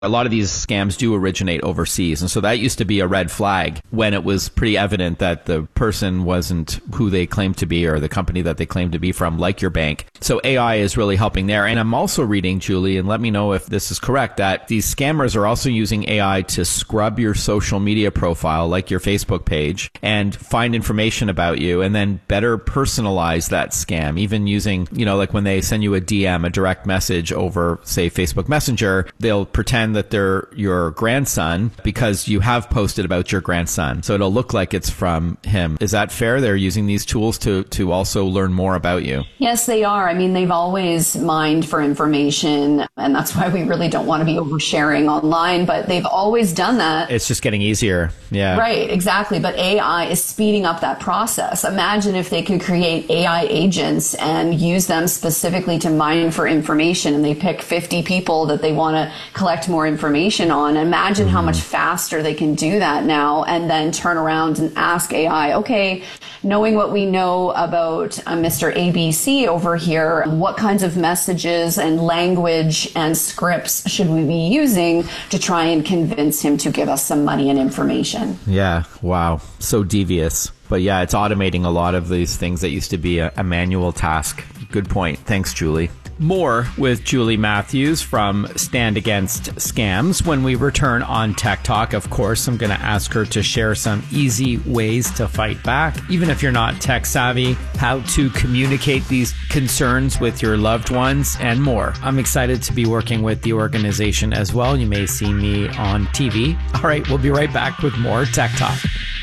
A lot of these scams do originate overseas. And so that used to be a red flag when it was pretty evident that the person wasn't who they claimed to be or the company that they claimed to be from, like your bank. So AI is really helping there. And I'm also reading, Julie, and let me know if this is correct, that these scammers are also using AI to scrub your social media profile, like your Facebook page, and find information about you and then better personalize that scam, even using, like when they send you a DM, a direct message over, say, Facebook Messenger, they'll pretend that they're your grandson because you have posted about your grandson. So it'll look like it's from him. Is that fair? They're using these tools to also learn more about you. Yes, they are. I mean, they've always mined for information, and that's why we really don't want to be oversharing online, but they've always done that. It's just getting easier. Yeah. Right, exactly. But AI is speeding up that process. Imagine if they could create AI agents and use them specifically to mine for information, and they pick 50 people that they want to collect more information on. Imagine how much faster they can do that now, and then turn around and ask AI, okay, knowing what we know about Mr. ABC over here, what kinds of messages and language and scripts should we be using to try and convince him to give us some money and information? Yeah. Wow. So devious. But yeah, it's automating a lot of these things that used to be a manual task. Good point. Thanks, Julie. More with Julie Matthews from Stand Against Scams when we return on Tech Talk. Of course, I'm going to ask her to share some easy ways to fight back, even if you're not tech savvy, how to communicate these concerns with your loved ones, and more. I'm excited to be working with the organization as well. You may see me on TV. All right, we'll be right back with more Tech Talk.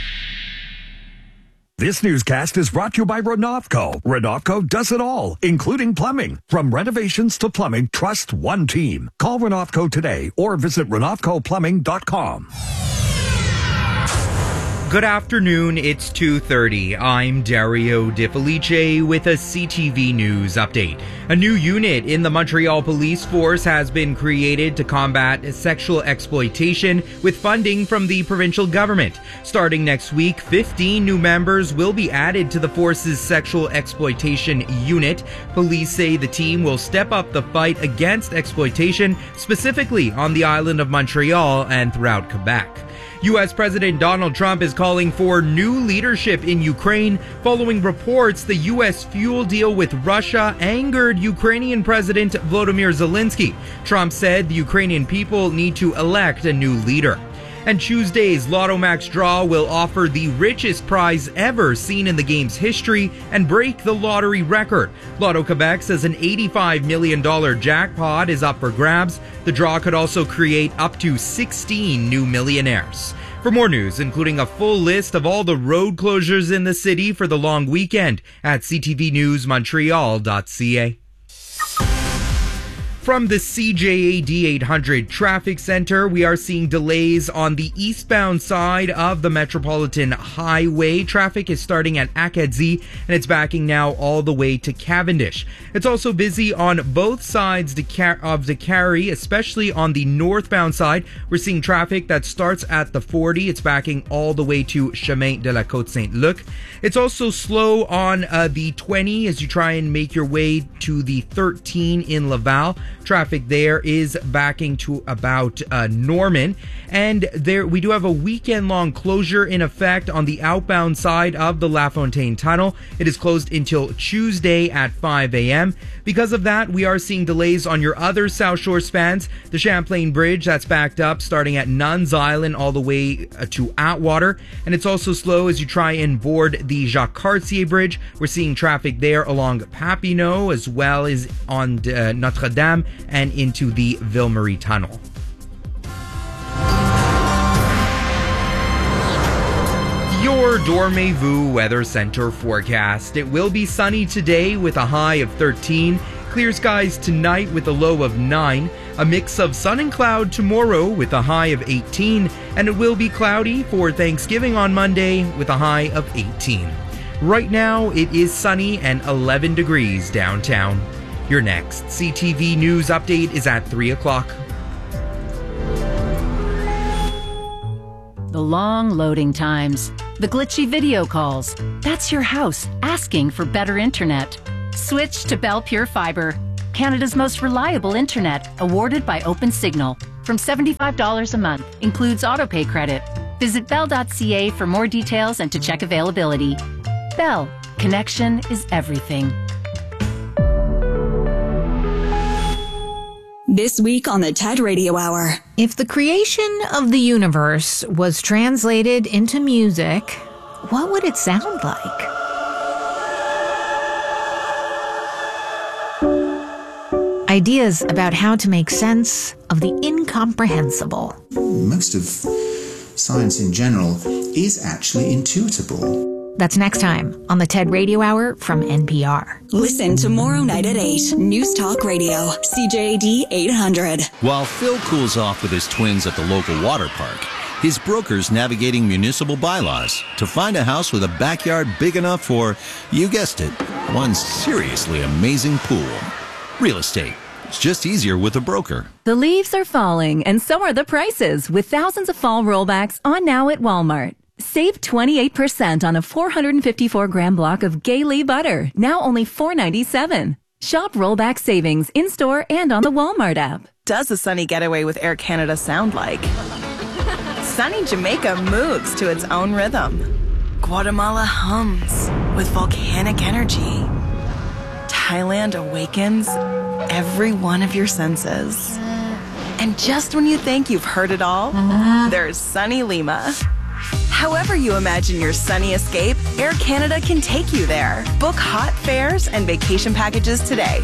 This newscast is brought to you by Renovco. Renovco does it all, including plumbing. From renovations to plumbing, trust one team. Call Renovco today or visit RenovcoPlumbing.com. Good afternoon, it's 2:30. I'm Dario Di Felice with a CTV News update. A new unit in the Montreal Police Force has been created to combat sexual exploitation with funding from the provincial government. Starting next week, 15 new members will be added to the force's sexual exploitation unit. Police say the team will step up the fight against exploitation, specifically on the island of Montreal and throughout Quebec. U.S. President Donald Trump is calling for new leadership in Ukraine following reports the U.S. fuel deal with Russia angered Ukrainian President Volodymyr Zelensky. Trump said the Ukrainian people need to elect a new leader. And Tuesday's Lotto Max draw will offer the richest prize ever seen in the game's history and break the lottery record. Lotto Quebec says an $85 million jackpot is up for grabs. The draw could also create up to 16 new millionaires. For more news, including a full list of all the road closures in the city for the long weekend at ctvnewsmontreal.ca. From the CJAD 800 Traffic Center, we are seeing delays on the eastbound side of the Metropolitan Highway. Traffic is starting at Acadie, and it's backing now all the way to Cavendish. It's also busy on both sides of the Carry, especially on the northbound side. We're seeing traffic that starts at the 40. It's backing all the way to Chemin de la Côte-Saint-Luc. It's also slow on the 20 as you try and make your way to the 13 in Laval. Traffic there is backing to about Norman. And there we do have a weekend-long closure in effect on the outbound side of the La Fontaine Tunnel. It is closed until Tuesday at 5 a.m. Because of that, we are seeing delays on your other South Shore spans. The Champlain Bridge, that's backed up starting at Nuns Island all the way to Atwater. And it's also slow as you try and board the Jacques Cartier Bridge. We're seeing traffic there along Papineau as well as on Notre Dame and into the Ville Marie Tunnel. Your Dormez-vous Weather Center forecast. It will be sunny today with a high of 13. Clear skies tonight with a low of 9. A mix of sun and cloud tomorrow with a high of 18. And it will be cloudy for Thanksgiving on Monday with a high of 18. Right now, it is sunny and 11 degrees downtown. Your next CTV News update is at 3 o'clock. The long loading times, the glitchy video calls. That's your house asking for better internet. Switch to Bell Pure Fiber, Canada's most reliable internet, awarded by OpenSignal. from $75 a month. Includes autopay credit. Visit Bell.ca for more details and to check availability. Bell. Connection is everything. This week on the TED Radio Hour. If the creation of the universe was translated into music, what would it sound like? Ideas about how to make sense of the incomprehensible. Most of science in general is actually intuitable. That's next time on the TED Radio Hour from NPR. Listen tomorrow night at 8. News Talk Radio, CJAD 800. While Phil cools off with his twins at the local water park, his broker's navigating municipal bylaws to find a house with a backyard big enough for, you guessed it, one seriously amazing pool. Real estate. It's just easier with a broker. The leaves are falling, and so are the prices, with thousands of fall rollbacks on now at Walmart. Save 28% on a 454-gram block of Gaylee butter, now only $4.97. Shop rollback savings in-store and on the Walmart app. Does a sunny getaway with Air Canada sound like? Sunny Jamaica moves to its own rhythm. Guatemala hums with volcanic energy. Thailand awakens every one of your senses. And just when you think you've heard it all, there's sunny Lima. However you imagine your sunny escape, Air Canada can take you there. Book hot fares and vacation packages today.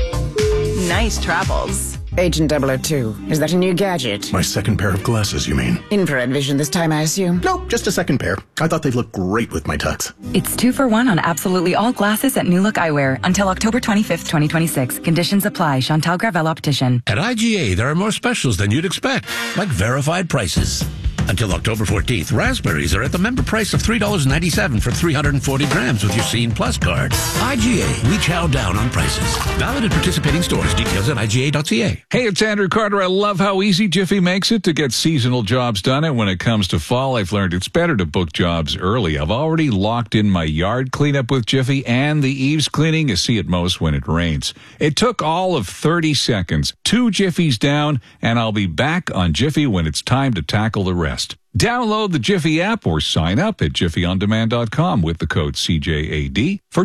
Nice travels. Agent 002, is that a new gadget? My second pair of glasses, you mean? Infrared vision this time, I assume? Nope, just a second pair. I thought they'd look great with my tux. It's 2 for 1 on absolutely all glasses at New Look Eyewear until October 25th, 2026. Conditions apply. Chantal Gravel Optician. At IGA, there are more specials than you'd expect, like verified prices. Until October 14th, raspberries are at the member price of $3.97 for 340 grams with your Scene Plus card. IGA, we chow down on prices. Valid at participating stores. Details at IGA.ca. Hey, it's Andrew Carter. I love how easy Jiffy makes it to get seasonal jobs done. And when it comes to fall, I've learned it's better to book jobs early. I've already locked in my yard cleanup with Jiffy and the eaves cleaning you see at most when it rains. It took all of 30 seconds. 2 Jiffies down, and I'll be back on Jiffy when it's time to tackle the rest. Download the Jiffy app or sign up at jiffyondemand.com with the code CJAD for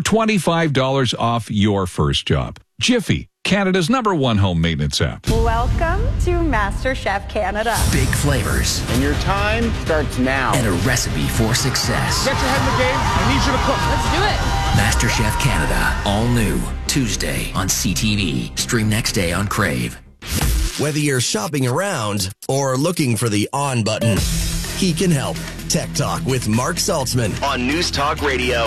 $25 off your first job. Jiffy, Canada's #1 home maintenance app. Welcome to MasterChef Canada. Big flavors. And your time starts now. And a recipe for success. Get your head in the game. I need you to cook. Let's do it. MasterChef Canada. All new. Tuesday on CTV. Stream next day on Crave. Whether you're shopping around or looking for the on button, he can help. Tech Talk with Mark Saltzman on News Talk Radio,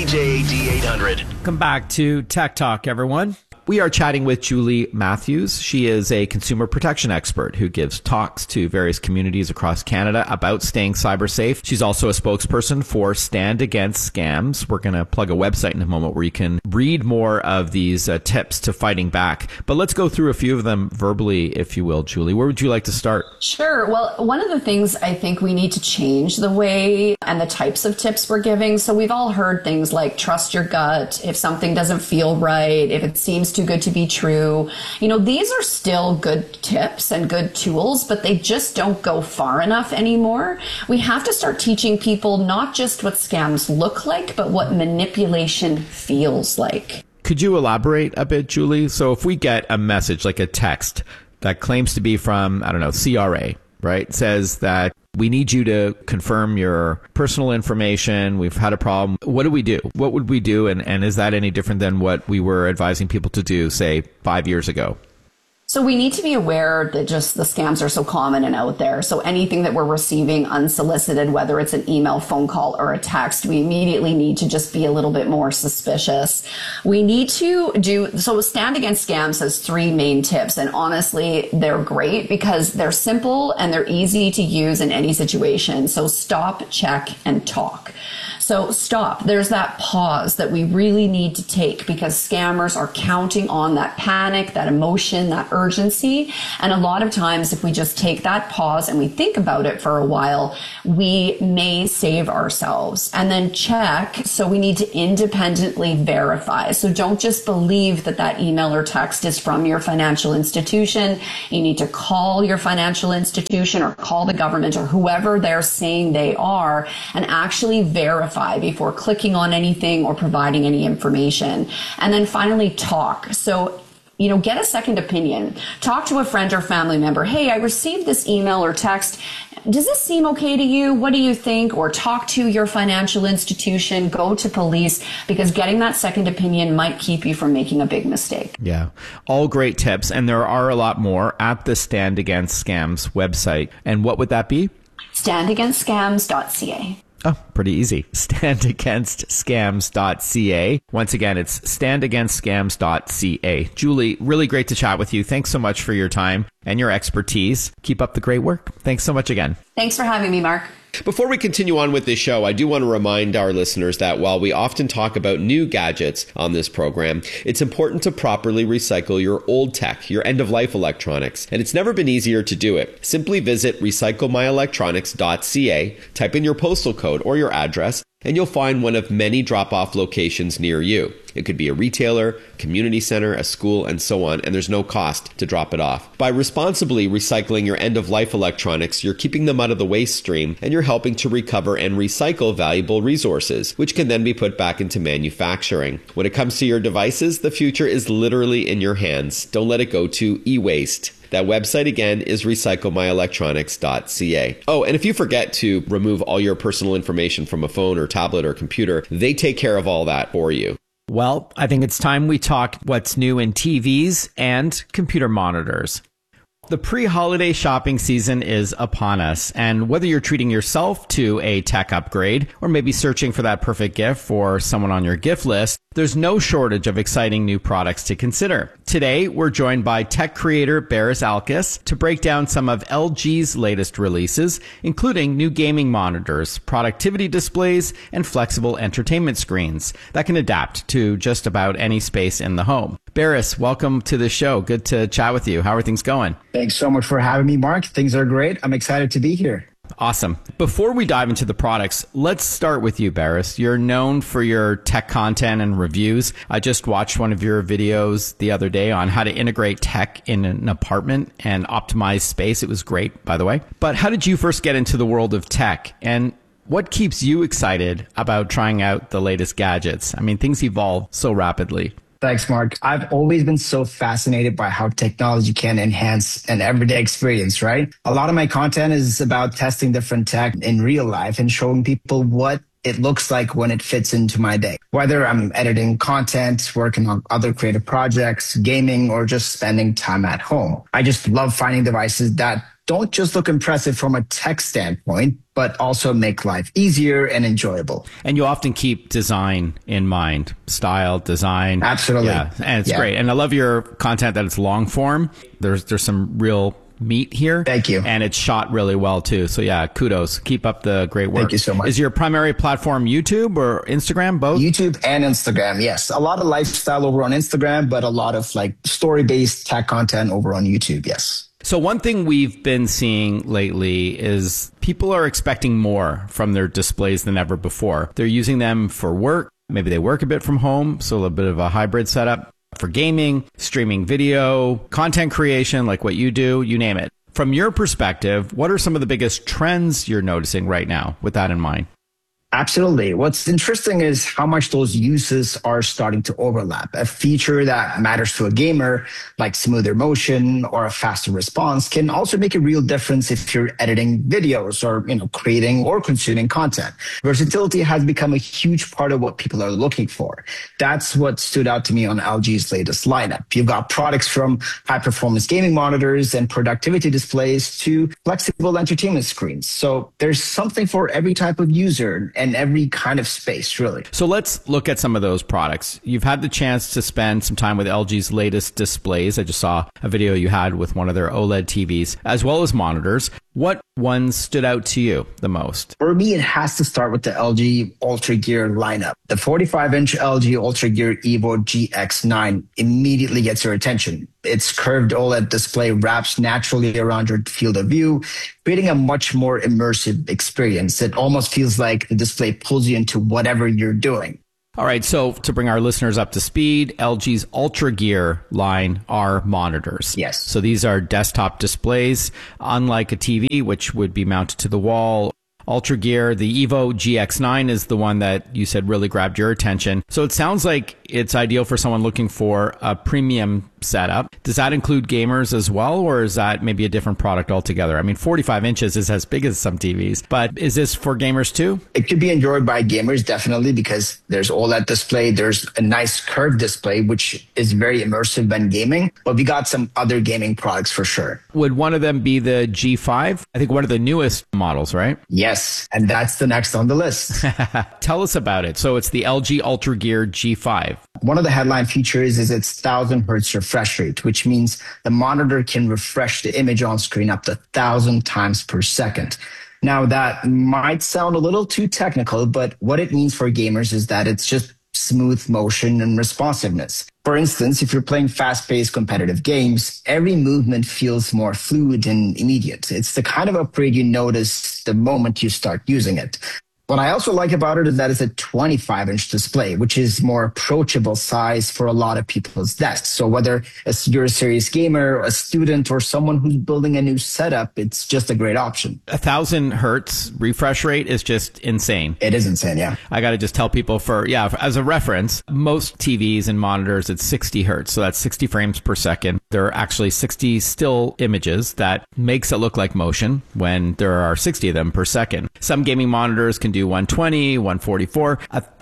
CJAD 800. Welcome back to Tech Talk, everyone. We are chatting with Julie Matthews. She is a consumer protection expert who gives talks to various communities across Canada about staying cyber safe. She's also a spokesperson for Stand Against Scams. We're going to plug a website in a moment where you can read more of these tips to fighting back. But let's go through a few of them verbally, if you will, Julie. Where would you like to start? Sure. Well, one of the things I think we need to change the way and the types of tips we're giving. So we've all heard things like trust your gut, if something doesn't feel right, if it seems too good to be true. You know, these are still good tips and good tools, but they just don't go far enough anymore. We have to start teaching people not just what scams look like, but what manipulation feels like. Could you elaborate a bit, Julie? So if we get a message like a text that claims to be from, I don't know, CRA, right? Says that we need you to confirm your personal information. We've had a problem. What do we do? What would we do? And is that any different than what we were advising people to do, say, 5 years ago? So we need to be aware that just the scams are so common and out there. So anything that we're receiving unsolicited, whether it's an email, phone call, or a text, we immediately need to just be a little bit more suspicious. We need to so Stand Against Scams has 3 main tips. And honestly, they're great because they're simple and they're easy to use in any situation. So stop, check, and talk. So stop. There's that pause that we really need to take because scammers are counting on that panic, that emotion, that urgency. And a lot of times, if we just take that pause and we think about it for a while, we may save ourselves. And then check. So we need to independently verify. So don't just believe that that email or text is from your financial institution. You need to call your financial institution or call the government or whoever they're saying they are and actually verify before clicking on anything or providing any information. And then finally, talk. So get a second opinion. Talk to a friend or family member. Hey, I received this email or text. Does this seem okay to you? What do you think? Or talk to your financial institution, go to police, because getting that second opinion might keep you from making a big mistake. Yeah, all great tips. And there are a lot more at the Stand Against Scams website. And what would that be? standagainstscams.ca. Oh, pretty easy. standagainstscams.ca. Once again, it's standagainstscams.ca. Julie, really great to chat with you. Thanks so much for your time and your expertise. Keep up the great work. Thanks so much again. Thanks for having me, Mark. Before we continue on with this show, I do want to remind our listeners that while we often talk about new gadgets on this program, it's important to properly recycle your old tech, your end-of-life electronics, and it's never been easier to do it. Simply visit recyclemyelectronics.ca, type in your postal code or your address, and you'll find one of many drop-off locations near you. It could be a retailer, community center, a school, and so on, and there's no cost to drop it off. By responsibly recycling your end-of-life electronics, you're keeping them out of the waste stream, and you're helping to recover and recycle valuable resources, which can then be put back into manufacturing. When it comes to your devices, the future is literally in your hands. Don't let it go to e-waste. That website again is recyclemyelectronics.ca. Oh, and if you forget to remove all your personal information from a phone or tablet or computer, they take care of all that for you. Well, I think it's time we talk what's new in TVs and computer monitors. The pre-holiday shopping season is upon us, and whether you're treating yourself to a tech upgrade or maybe searching for that perfect gift for someone on your gift list, there's no shortage of exciting new products to consider. Today, we're joined by tech creator Beres Alkis to break down some of LG's latest releases, including new gaming monitors, productivity displays, and flexible entertainment screens that can adapt to just about any space in the home. Beres, welcome to the show. Good to chat with you. How are things going? Thanks so much for having me, Mark. Things are great. I'm excited to be here. Awesome. Before we dive into the products, let's start with you, Beres. You're known for your tech content and reviews. I just watched one of your videos the other day on how to integrate tech in an apartment and optimize space. It was great, by the way. But how did you first get into the world of tech? And what keeps you excited about trying out the latest gadgets? I mean, things evolve so rapidly. Thanks, Mark. I've always been so fascinated by how technology can enhance an everyday experience, right? A lot of my content is about testing different tech in real life and showing people what it looks like when it fits into my day. Whether I'm editing content, working on other creative projects, gaming, or just spending time at home. I just love finding devices that don't just look impressive from a tech standpoint, but also make life easier and enjoyable. And you often keep design in mind, style, design. Absolutely. Yeah, and it's great. And I love your content that it's long form. There's some real meat here. Thank you. And it's shot really well too. So yeah, kudos. Keep up the great work. Thank you so much. Is your primary platform YouTube or Instagram, both? YouTube and Instagram, yes. A lot of lifestyle over on Instagram, but a lot of story-based tech content over on YouTube, yes. So one thing we've been seeing lately is people are expecting more from their displays than ever before. They're using them for work. Maybe they work a bit from home, so a little bit of a hybrid setup. For gaming, streaming video, content creation like what you do, you name it. From your perspective, what are some of the biggest trends you're noticing right now with that in mind? Absolutely. What's interesting is how much those uses are starting to overlap. A feature that matters to a gamer, like smoother motion or a faster response, can also make a real difference if you're editing videos or, creating or consuming content. Versatility has become a huge part of what people are looking for. That's what stood out to me on LG's latest lineup. You've got products from high-performance gaming monitors and productivity displays to flexible entertainment screens. So there's something for every type of user and every kind of space, really. So let's look at some of those products. You've had the chance to spend some time with LG's latest displays. I just saw a video you had with one of their OLED TVs, as well as monitors. What ones stood out to you the most? For me, it has to start with the LG Ultra Gear lineup. The 45-inch LG Ultra Gear Evo GX9 immediately gets your attention. Its curved OLED display wraps naturally around your field of view, creating a much more immersive experience. It almost feels like the display pulls you into whatever you're doing. All right, so to bring our listeners up to speed, LG's Ultra Gear line are monitors. Yes. So these are desktop displays, unlike a TV, which would be mounted to the wall. Ultra Gear, the Evo GX9 is the one that you said really grabbed your attention. So it sounds like it's ideal for someone looking for a premium setup. Does that include gamers as well, or is that maybe a different product altogether? I mean, 45 inches is as big as some TVs, but is this for gamers too? It could be enjoyed by gamers, definitely, because there's OLED display. There's a nice curved display, which is very immersive when gaming, but we got some other gaming products for sure. Would one of them be the G5? I think one of the newest models, right? Yes, and that's the next on the list. Tell us about it. So it's the LG Ultra Gear G5. One of the headline features is its 1000 hertz refresh rate, which means the monitor can refresh the image on screen up to 1000 times per second. Now, that might sound a little too technical, but what it means for gamers is that it's just smooth motion and responsiveness. For instance, if you're playing fast-paced competitive games, every movement feels more fluid and immediate. It's the kind of upgrade you notice the moment you start using it. What I also like about it is that it's a 25-inch display, which is more approachable size for a lot of people's desks. So whether you're a serious gamer, a student, or someone who's building a new setup, it's just a great option. 1000 hertz refresh rate is just insane. It is insane, yeah. I got to just tell people as a reference, most TVs and monitors, it's 60 hertz. So that's 60 frames per second. There are actually 60 still images that makes it look like motion when there are 60 of them per second. Some gaming monitors can do 120, 144.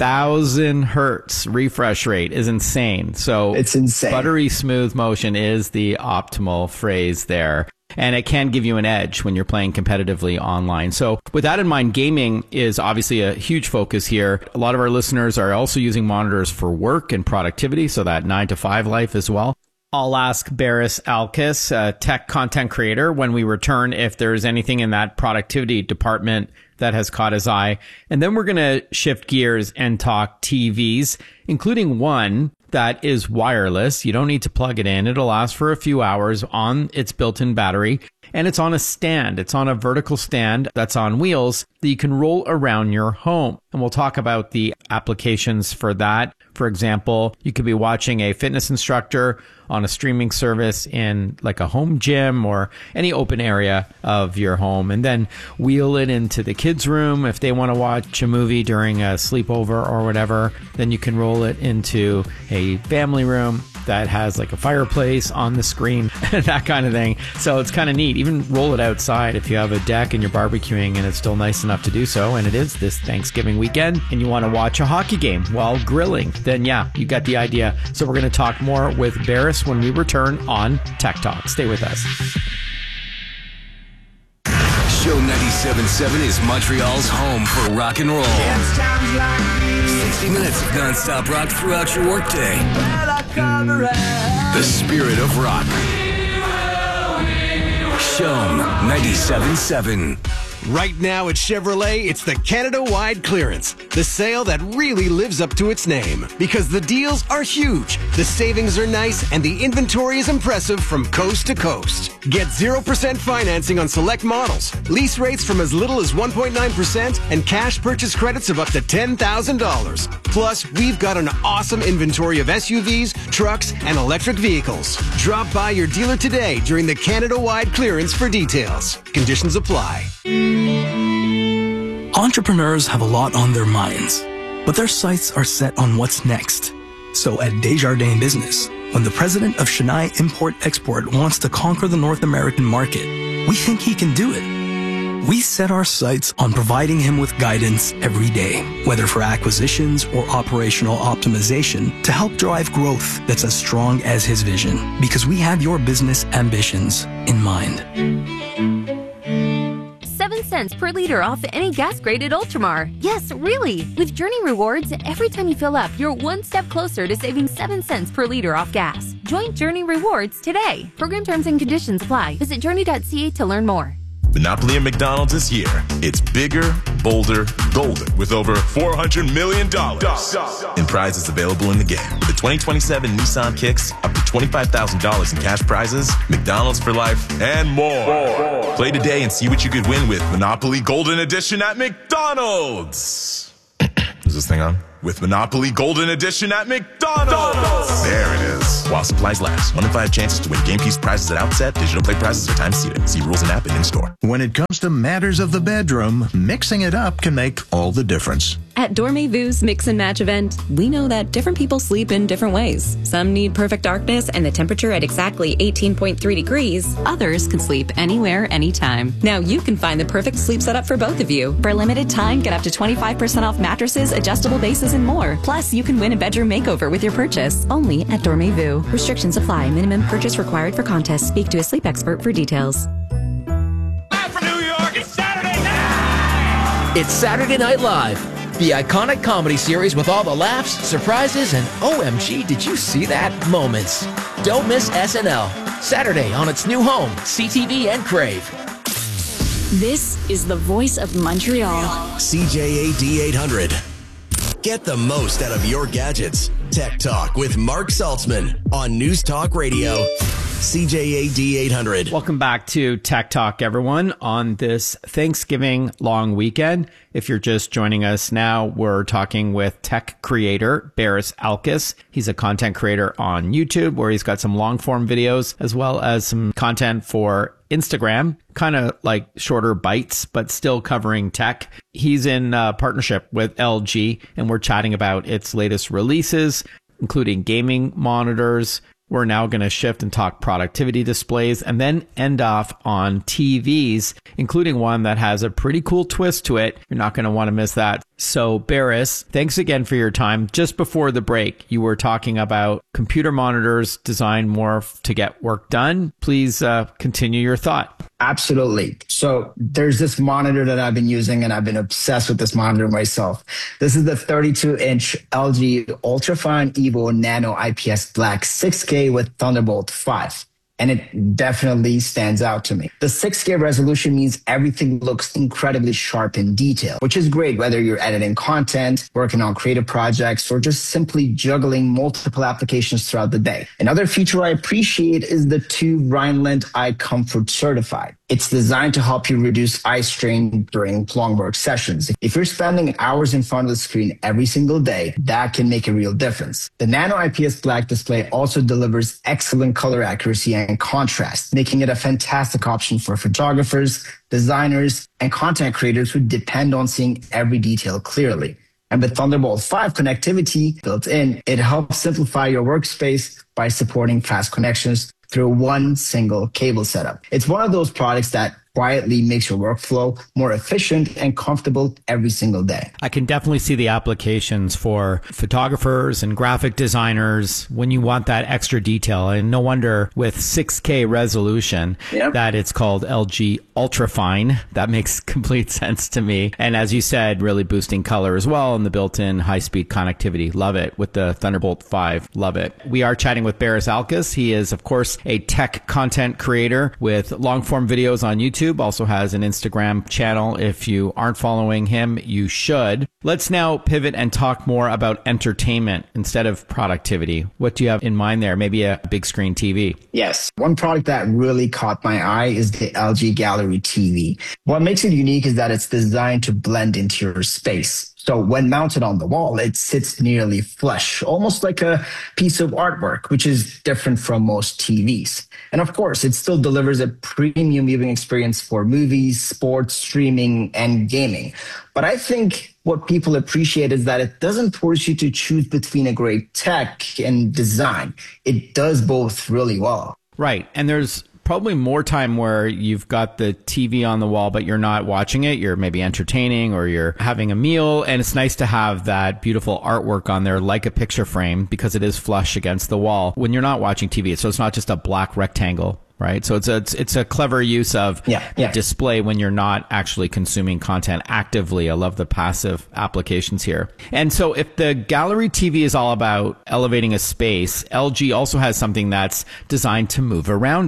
1000 hertz refresh rate is insane. So it's insane. Buttery smooth motion is the optimal phrase there. And it can give you an edge when you're playing competitively online. So with that in mind, gaming is obviously a huge focus here. A lot of our listeners are also using monitors for work and productivity, so that 9 to 5 life as well. I'll ask Baris Alkis, a tech content creator, when we return if there's anything in that productivity department that has caught his eye. And then we're going to shift gears and talk TVs, including one that is wireless. You don't need to plug it in. It'll last for a few hours on its built-in battery. And it's on a stand. It's on a vertical stand that's on wheels that you can roll around your home. And we'll talk about the applications for that. For example, you could be watching a fitness instructor on a streaming service in like a home gym or any open area of your home, and then wheel it into the kids' room if they want to watch a movie during a sleepover or whatever. Then you can roll it into a family room that has like a fireplace on the screen, that kind of thing. So it's kind of neat. Even roll it outside if you have a deck and you're barbecuing and it's still nice enough to do so, and it is this Thanksgiving weekend, and you want to watch a hockey game while grilling, then yeah, you got the idea. So we're going to talk more with Baris when we return on Tech Talk. Stay with us. Show 97.7 is Montreal's home for rock and roll. 60 minutes of non-stop rock throughout your workday. The spirit of rock. Show 97.7. Right now at Chevrolet, it's the Canada-wide clearance. The sale that really lives up to its name. Because the deals are huge, the savings are nice, and the inventory is impressive from coast to coast. Get 0% financing on select models, lease rates from as little as 1.9%, and cash purchase credits of up to $10,000. Plus, we've got an awesome inventory of SUVs, trucks, and electric vehicles. Drop by your dealer today during the Canada-wide clearance for details. Conditions apply. Entrepreneurs have a lot on their minds, but their sights are set on what's next. So at Desjardins Business, when the president of Chennai Import-Export wants to conquer the North American market, we think he can do it. We set our sights on providing him with guidance every day, whether for acquisitions or operational optimization, to help drive growth that's as strong as his vision, because we have your business ambitions in mind. 7 cents per liter off any gas-graded Ultramar. Yes, really. With Journey Rewards, every time you fill up, you're one step closer to saving 7 cents per liter off gas. Join Journey Rewards today. Program terms and conditions apply. Visit journey.ca to learn more. Monopoly at McDonald's is here. It's bigger, bolder, golden, with over $400 million in prizes available in the game. With the 2027 Nissan Kicks, up to $25,000 in cash prizes, McDonald's for life, and more. Play today and see what you could win with Monopoly Golden Edition at McDonald's. Is this thing on? With Monopoly Golden Edition at McDonald's. There it is. While supplies last. 1 in 5 chances to win game piece prizes at outset. Digital play prizes are time seated. See rules and app and in-store. When it comes to matters of the bedroom, mixing it up can make all the difference. At Dormez-Vu's Mix and Match event, we know that different people sleep in different ways. Some need perfect darkness and the temperature at exactly 18.3 degrees. Others can sleep anywhere, anytime. Now you can find the perfect sleep setup for both of you. For a limited time, get up to 25% off mattresses, adjustable bases, and more. Plus, you can win a bedroom makeover with your purchase. Only at Dormez-Vu. Restrictions apply. Minimum purchase required for contest. Speak to a sleep expert for details. It's Saturday Night Live, the iconic comedy series with all the laughs, surprises, and OMG, did you see that moments. Don't miss SNL, Saturday on its new home, CTV and Crave. This is the voice of Montreal. CJAD 800. Get the most out of your gadgets. Tech Talk with Mark Saltzman on News Talk Radio. CJAD 800. Welcome back to Tech Talk, everyone, on this Thanksgiving long weekend. If you're just joining us now, we're talking with tech creator Baris Alkis. He's a content creator on YouTube where he's got some long form videos as well as some content for Instagram, kind of like shorter bites, but still covering tech. He's in partnership with LG, and we're chatting about its latest releases, including gaming monitors. We're now going to shift and talk productivity displays and then end off on TVs, including one that has a pretty cool twist to it. You're not going to want to miss that. So, Baris, thanks again for your time. Just before the break, you were talking about computer monitors designed more to get work done. Please continue your thought. Absolutely. So there's this monitor that I've been using, and I've been obsessed with this monitor myself. This is the 32-inch LG Ultrafine Evo Nano IPS Black 6K with Thunderbolt 5. And it definitely stands out to me. The 6K resolution means everything looks incredibly sharp in detail, which is great whether you're editing content, working on creative projects, or just simply juggling multiple applications throughout the day. Another feature I appreciate is the 2 Rhineland Eye Comfort Certified. It's designed to help you reduce eye strain during long work sessions. If you're spending hours in front of the screen every single day, that can make a real difference. The Nano IPS Black display also delivers excellent color accuracy and contrast, making it a fantastic option for photographers, designers, and content creators who depend on seeing every detail clearly. And with Thunderbolt 5 connectivity built in, it helps simplify your workspace by supporting fast connections through one single cable setup. It's one of those products that quietly makes your workflow more efficient and comfortable every single day. I can definitely see the applications for photographers and graphic designers when you want that extra detail. And no wonder with 6K resolution that it's called LG Ultrafine. That makes complete sense to me. And as you said, really boosting color as well and the built-in high-speed connectivity. Love it. With the Thunderbolt 5. Love it. We are chatting with Baris Alkis. He is, of course, a tech content creator with long-form videos on YouTube. Also has an Instagram channel. If you aren't following him, you should. Let's now pivot and talk more about entertainment instead of productivity. What do you have in mind there? Maybe a big screen TV. Yes. One product that really caught my eye is the LG Gallery TV. What makes it unique is that it's designed to blend into your space. So when mounted on the wall, it sits nearly flush, almost like a piece of artwork, which is different from most TVs. And of course, it still delivers a premium viewing experience for movies, sports, streaming, and gaming. But I think what people appreciate is that it doesn't force you to choose between a great tech and design. It does both really well. Right. And there's probably more time where you've got the TV on the wall, but you're not watching it. You're maybe entertaining or you're having a meal. And it's nice to have that beautiful artwork on there, like a picture frame, because it is flush against the wall when you're not watching TV. So it's not just a black rectangle, right? So it's a clever use of display when you're not actually consuming content actively. I love the passive applications here. And so if the Gallery TV is all about elevating a space, LG also has something that's designed to move around it.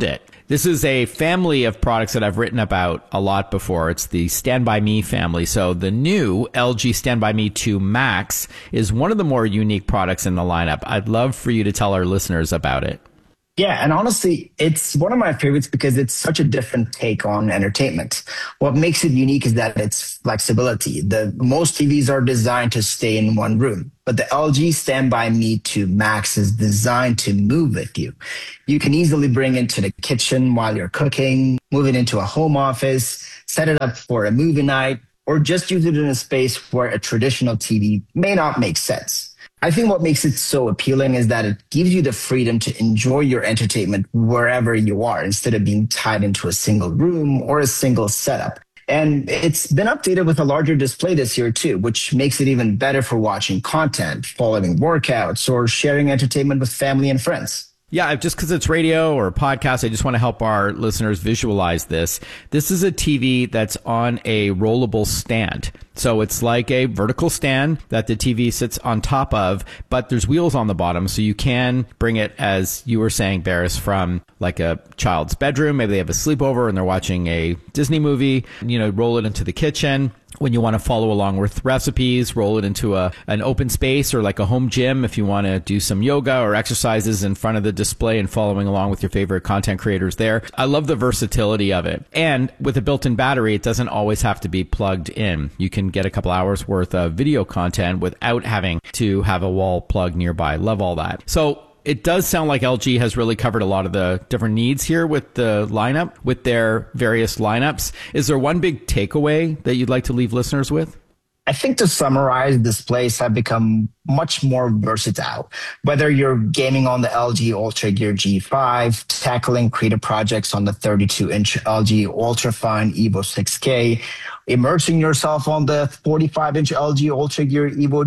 This is a family of products that I've written about a lot before. It's the Stand By Me family. So the new LG Stand By Me 2 Max is one of the more unique products in the lineup. I'd love for you to tell our listeners about it. Yeah, and honestly, it's one of my favorites because it's such a different take on entertainment. What makes it unique is that it's flexibility. Most TVs are designed to stay in one room, but the LG Stand By Me 2 Max is designed to move with you. You can easily bring it to the kitchen while you're cooking, move it into a home office, set it up for a movie night, or just use it in a space where a traditional TV may not make sense. I think what makes it so appealing is that it gives you the freedom to enjoy your entertainment wherever you are instead of being tied into a single room or a single setup. And it's been updated with a larger display this year too, which makes it even better for watching content, following workouts, or sharing entertainment with family and friends. Yeah, just because it's radio or a podcast, I just want to help our listeners visualize this. This is a TV that's on a rollable stand. So it's like a vertical stand that the TV sits on top of, but there's wheels on the bottom. So you can bring it, as you were saying, Barris, from like a child's bedroom. Maybe they have a sleepover and they're watching a Disney movie, roll it into the kitchen. When you want to follow along with recipes, roll it into an open space or like a home gym if you want to do some yoga or exercises in front of the display and following along with your favorite content creators there. I love the versatility of it. And with a built-in battery, it doesn't always have to be plugged in. You can get a couple hours worth of video content without having to have a wall plug nearby. Love all that. So it does sound like LG has really covered a lot of the different needs here with the lineup, with their various lineups. Is there one big takeaway that you'd like to leave listeners with? I think to summarize, displays have become much more versatile. Whether you're gaming on the LG Ultra Gear G5, tackling creative projects on the 32-inch LG Ultrafine Evo 6K, immersing yourself on the 45-inch LG Ultra Gear Evo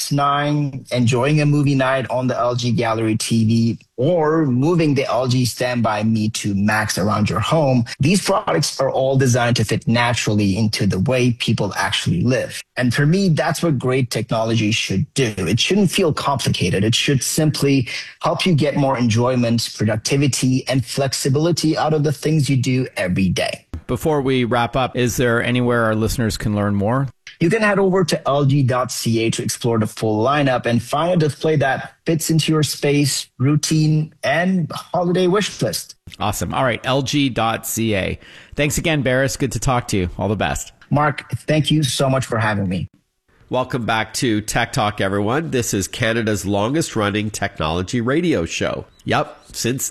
GX9, enjoying a movie night on the LG Gallery TV, or moving the LG Stand By Me 2 Max around your home, these products are all designed to fit naturally into the way people actually live. And for me, that's what great technology should do. It shouldn't feel complicated. It should simply help you get more enjoyment, productivity, and flexibility out of the things you do every day. Before we wrap up, is there anywhere our listeners can learn more? You can head over to lg.ca to explore the full lineup and find a display that fits into your space, routine, and holiday wish list. Awesome. All right, lg.ca. Thanks again, Barris. Good to talk to you. All the best. Mark, thank you so much for having me. Welcome back to Tech Talk, everyone. This is Canada's longest-running technology radio show. Yep, since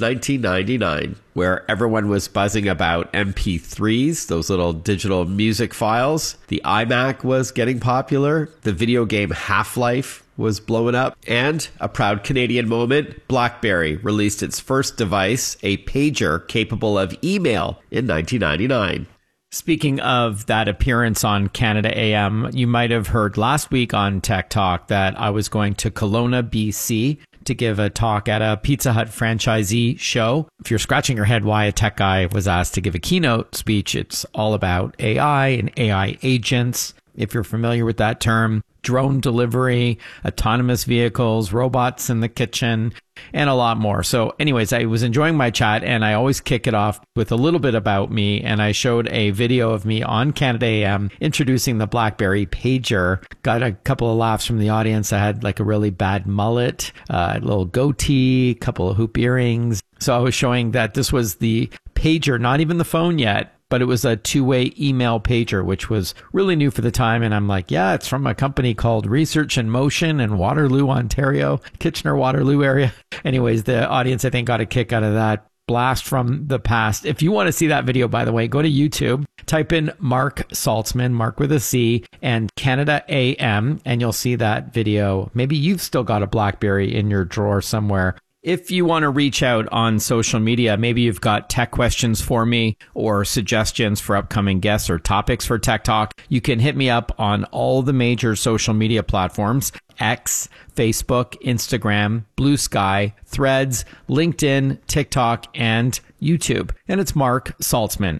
1999, where everyone was buzzing about MP3s, those little digital music files. The iMac was getting popular. The video game Half-Life was blowing up. And a proud Canadian moment, BlackBerry released its first device, a pager capable of email, in 1999. Speaking of that appearance on Canada AM, you might have heard last week on Tech Talk that I was going to Kelowna, BC to give a talk at a Pizza Hut franchisee show. If you're scratching your head why a tech guy was asked to give a keynote speech, it's all about AI and AI agents. If you're familiar with that term, drone delivery, autonomous vehicles, robots in the kitchen, and a lot more. So anyways, I was enjoying my chat, and I always kick it off with a little bit about me. And I showed a video of me on Canada AM introducing the BlackBerry pager. Got a couple of laughs from the audience. I had like a really bad mullet, a little goatee, a couple of hoop earrings. So I was showing that this was the pager, not even the phone yet, but it was a two-way email pager, which was really new for the time. And I'm like, yeah, it's from a company called Research in Motion in Waterloo, Ontario, Kitchener-Waterloo area. Anyways, the audience, I think, got a kick out of that blast from the past. If you want to see that video, by the way, go to YouTube, type in Mark Saltzman, Mark with a C, and Canada AM, and you'll see that video. Maybe you've still got a BlackBerry in your drawer somewhere. If you want to reach out on social media, maybe you've got tech questions for me or suggestions for upcoming guests or topics for Tech Talk, you can hit me up on all the major social media platforms X, Facebook, Instagram, Blue Sky, Threads, LinkedIn, TikTok, and YouTube. And it's Mark Saltzman,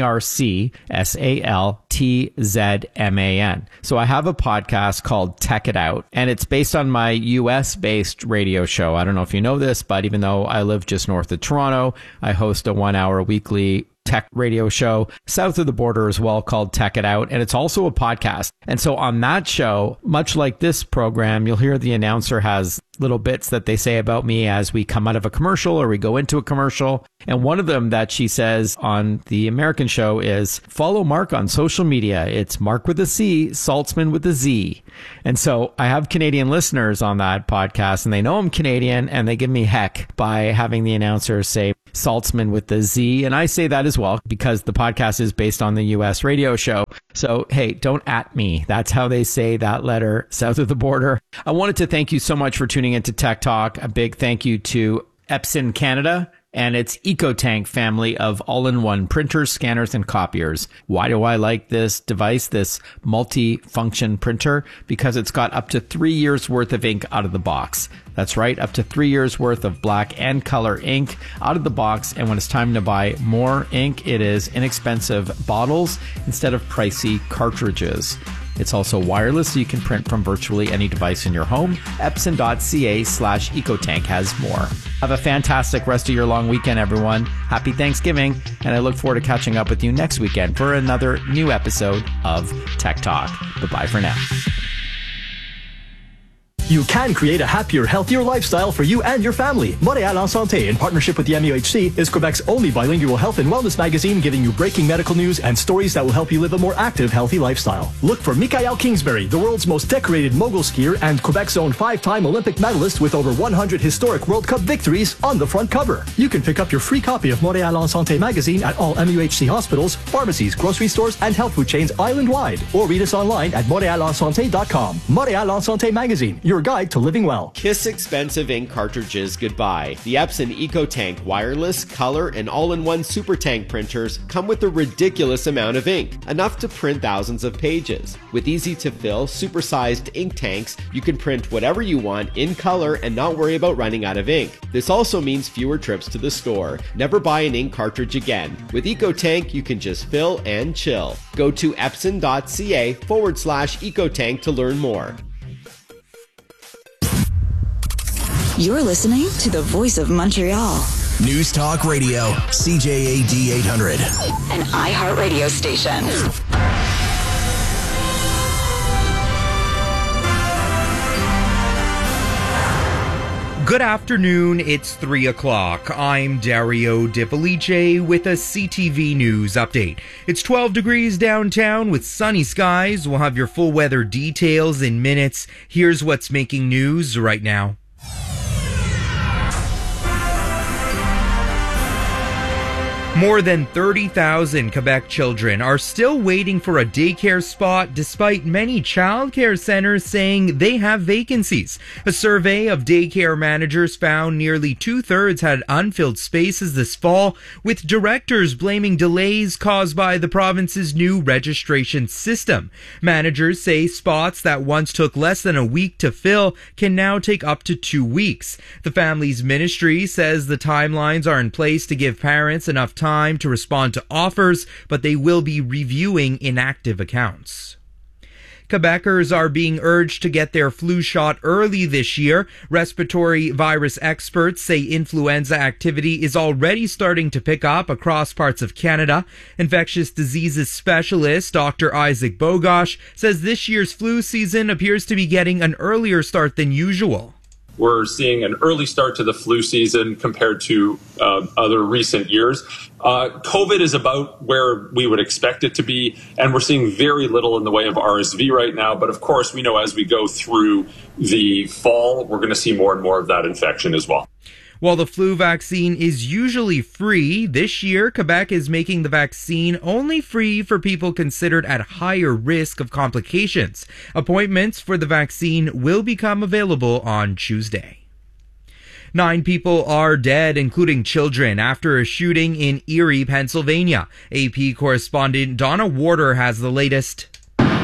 MarkSaltzman. So I have a podcast called Tech It Out, and it's based on my US-based radio show. I don't know if you know this, but even though I live just north of Toronto, I host a 1-hour weekly tech radio show south of the border as well called Tech It Out, and it's also a podcast. And so on that show, much like this program, you'll hear the announcer has little bits that they say about me as we come out of a commercial or we go into a commercial. And one of them that she says on the American show is, follow Mark on social media. It's Mark with a C, Saltzman with a Z. And so I have Canadian listeners on that podcast, and they know I'm Canadian, and they give me heck by having the announcer say Saltzman with the Z. And I say that as well because the podcast is based on the US radio show. So, hey, don't at me. That's how they say that letter south of the border. I wanted to thank you so much for tuning into Tech Talk. A big thank you to Epson Canada and its EcoTank family of all-in-one printers, scanners, and copiers. Why do I like this device, this multi-function printer? Because it's got up to 3 years worth of ink out of the box. That's right, up to 3 years worth of black and color ink out of the box. And when it's time to buy more ink, it is inexpensive bottles instead of pricey cartridges. It's also wireless, so you can print from virtually any device in your home. Epson.ca/EcoTank has more. Have a fantastic rest of your long weekend, everyone. Happy Thanksgiving, and I look forward to catching up with you next weekend for another new episode of Tech Talk. Bye-bye for now. You can create a happier, healthier lifestyle for you and your family. Montréal en Santé, in partnership with the MUHC, is Quebec's only bilingual health and wellness magazine, giving you breaking medical news and stories that will help you live a more active, healthy lifestyle. Look for Mikael Kingsbury, the world's most decorated mogul skier and Quebec's own 5-time Olympic medalist with over 100 historic World Cup victories, on the front cover. You can pick up your free copy of Montréal en Santé magazine at all MUHC hospitals, pharmacies, grocery stores, and health food chains island-wide, or read us online at montrealensanté.com. Montréal en Santé magazine, your guide to living well. Kiss expensive ink cartridges goodbye. The Epson EcoTank wireless, color, and all-in-one super tank printers come with a ridiculous amount of ink, enough to print thousands of pages. With easy-to-fill, super-sized ink tanks, you can print whatever you want in color and not worry about running out of ink. This also means fewer trips to the store. Never buy an ink cartridge again. With EcoTank, you can just fill and chill. Go to epson.ca/EcoTank to learn more. You're listening to the Voice of Montreal. News Talk Radio, CJAD 800. An iHeartRadio station. Good afternoon, it's 3 o'clock. I'm Dario De Felice with a CTV News update. It's 12 degrees downtown with sunny skies. We'll have your full weather details in minutes. Here's what's making news right now. More than 30,000 Quebec children are still waiting for a daycare spot despite many childcare centers saying they have vacancies. A survey of daycare managers found nearly 2/3 had unfilled spaces this fall, with directors blaming delays caused by the province's new registration system. Managers say spots that once took less than a week to fill can now take up to 2 weeks. The Families Ministry says the timelines are in place to give parents enough time to respond to offers, but they will be reviewing inactive accounts. Quebecers are being urged to get their flu shot early this year. Respiratory virus experts say influenza activity is already starting to pick up across parts of Canada. Infectious diseases specialist Dr. Isaac Bogosh says this year's flu season appears to be getting an earlier start than usual. We're seeing an early start to the flu season compared to other recent years. COVID is about where we would expect it to be, and we're seeing very little in the way of RSV right now. But of course, we know as we go through the fall, we're going to see more and more of that infection as well. While the flu vaccine is usually free, this year Quebec is making the vaccine only free for people considered at higher risk of complications. Appointments for the vaccine will become available on Tuesday. 9 people are dead, including children, after a shooting in Erie, Pennsylvania. AP correspondent Donna Warder has the latest.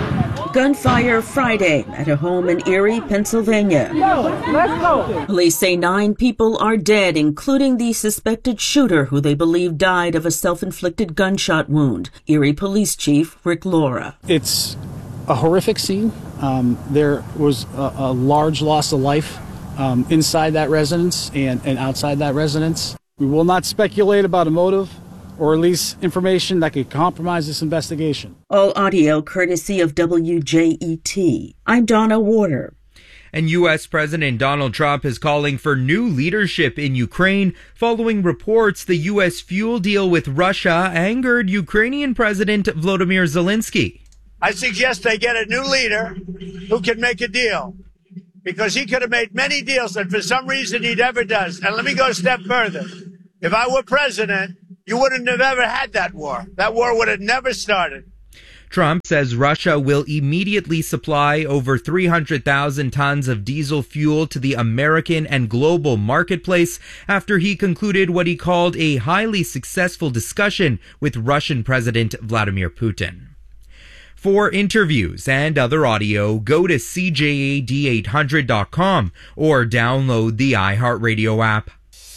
Gunfire Friday at a home in Erie, Pennsylvania. Let's go. Police say 9 people are dead, including the suspected shooter, who they believe died of a self-inflicted gunshot wound. Erie Police Chief Rick Laura. It's a horrific scene. There was a large loss of life inside that residence and outside that residence. We will not speculate about a motive or release information that could compromise this investigation. All audio courtesy of WJET. I'm Donna Warder. And U.S. President Donald Trump is calling for new leadership in Ukraine following reports the U.S. fuel deal with Russia angered Ukrainian President Volodymyr Zelensky. I suggest they get a new leader who can make a deal, because he could have made many deals that for some reason he never does. And let me go a step further. If I were president, you wouldn't have ever had that war. That war would have never started. Trump says Russia will immediately supply over 300,000 tons of diesel fuel to the American and global marketplace after he concluded what he called a highly successful discussion with Russian President Vladimir Putin. For interviews and other audio, go to CJAD800.com or download the iHeartRadio app.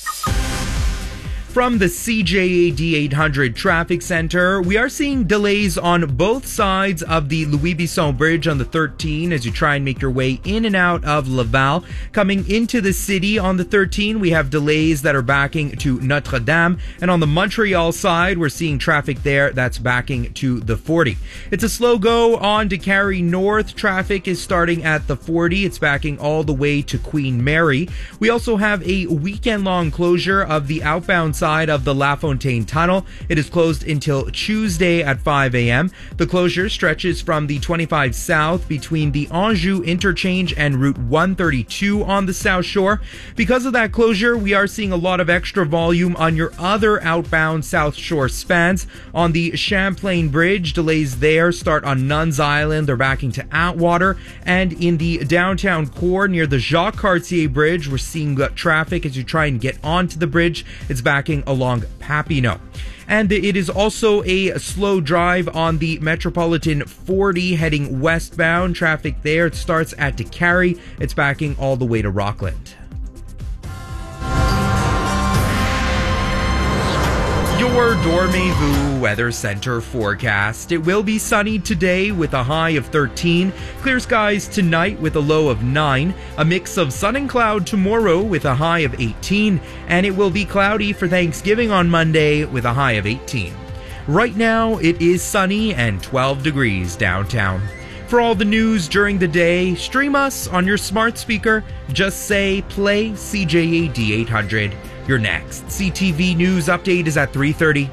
From the CJAD 800 Traffic Center, we are seeing delays on both sides of the Louis Bisson Bridge on the 13 as you try and make your way in and out of Laval. Coming into the city on the 13, we have delays that are backing to Notre Dame. And on the Montreal side, we're seeing traffic there that's backing to the 40. It's a slow go on to Cary North. Traffic is starting at the 40. It's backing all the way to Queen Mary. We also have a weekend-long closure of the outbound side of the La Fontaine Tunnel. It is closed until Tuesday at 5 a.m. The closure stretches from the 25 South between the Anjou interchange and Route 132 on the South Shore. Because of that closure, we are seeing a lot of extra volume on your other outbound South Shore spans. On the Champlain Bridge, delays there start on Nuns Island. They're backing to Atwater. And in the downtown core near the Jacques Cartier Bridge, we're seeing traffic as you try and get onto the bridge. It's backing along Papineau. And it is also a slow drive on the Metropolitan 40 heading westbound. Traffic there, it starts at DeCarry. It's backing all the way to Rockland. Your Dormez-vous Weather Center forecast. It will be sunny today with a high of 13. Clear skies tonight with a low of 9. A mix of sun and cloud tomorrow with a high of 18. And it will be cloudy for Thanksgiving on Monday with a high of 18. Right now, it is sunny and 12 degrees downtown. For all the news during the day, stream us on your smart speaker. Just say, play CJAD 800. Your next CTV News update is at 3:30.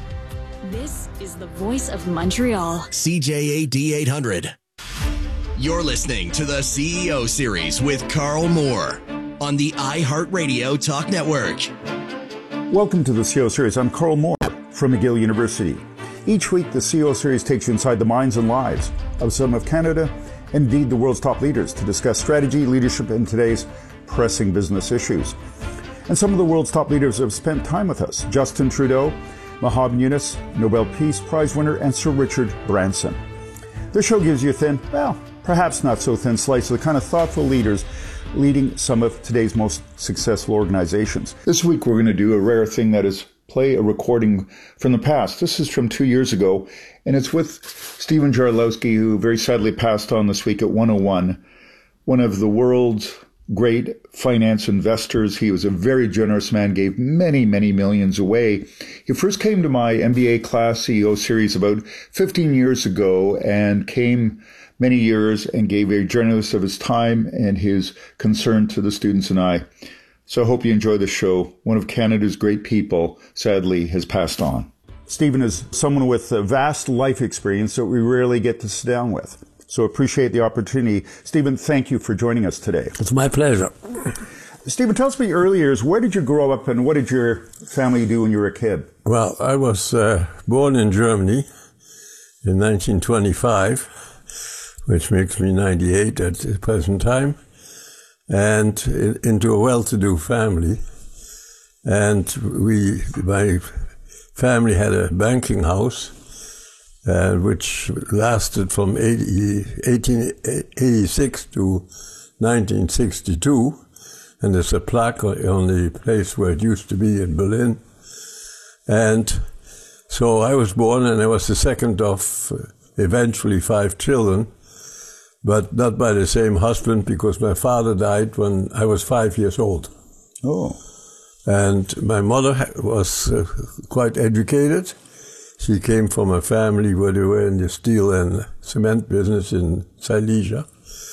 This is the voice of Montreal. CJAD 800. You're listening to the CEO Series with Carl Moore on the iHeartRadio Talk Network. Welcome to the CEO Series. I'm Carl Moore from McGill University. Each week, the CEO Series takes you inside the minds and lives of some of Canada and indeed the world's top leaders to discuss strategy, leadership, and today's pressing business issues. And some of the world's top leaders have spent time with us. Justin Trudeau, Mahmoud Yunus, Nobel Peace Prize winner, and Sir Richard Branson. This show gives you a thin, well, perhaps not so thin slice of the kind of thoughtful leaders leading some of today's most successful organizations. This week we're going to do a rare thing, that is play a recording from the past. This is from 2 years ago, and it's with Stephen Jarlowski, who very sadly passed on this week at 101, one of the world's great finance investors. He was a very generous man, gave many, many millions away. He first came to my MBA class CEO series about 15 years ago and came many years and gave very generous of his time and his concern to the students and I. So I hope you enjoy the show. One of Canada's great people, sadly, has passed on. Stephen is someone with a vast life experience that we rarely get to sit down with. So appreciate the opportunity. Stephen, thank you for joining us today. It's my pleasure. Stephen, tell us about your early years. Where did you grow up and what did your family do when you were a kid? Well, I was born in Germany in 1925, which makes me 98 at the present time, and into a well-to-do family. And my family had a banking house, which lasted from 1886 to 1962. And there's a plaque on the place where it used to be in Berlin. And so I was born, and I was the second of eventually 5 children, but not by the same husband, because my father died when I was 5 years old. Oh. And my mother was quite educated. She came from a family where they were in the steel and cement business in Silesia.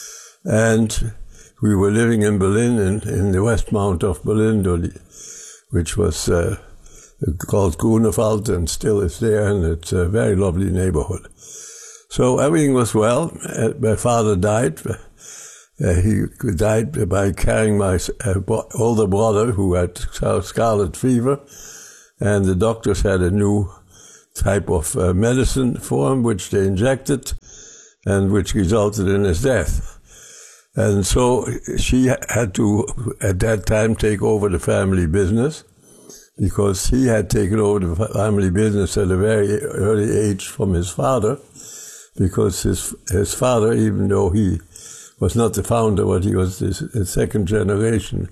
And we were living in Berlin, in the West Mount of Berlin, which was called Grunewald, and still is there, and it's a very lovely neighborhood. So everything was well. My father died. He died by carrying my older brother, who had scarlet fever, and the doctors had a new type of medicine for him, which they injected, and which resulted in his death. And so she had to, at that time, take over the family business, because he had taken over the family business at a very early age from his father, because his father, even though he was not the founder, but he was the second generation,